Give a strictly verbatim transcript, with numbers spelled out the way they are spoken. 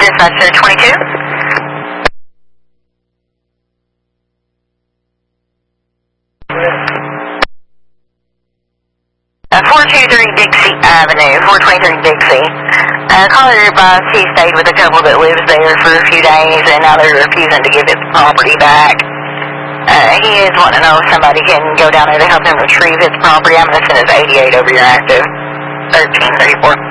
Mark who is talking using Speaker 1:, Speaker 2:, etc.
Speaker 1: dispatcher twenty-two. Uh, four two three Dixie Avenue, four twenty-three Dixie. Uh, caller advised he stayed with a couple that lives there for a few days and now they're refusing to give his property back. Uh, he is wanting to know if somebody can go down there to help him retrieve his property. I'm going to send his eighty-eight over your active thirteen thirty-four.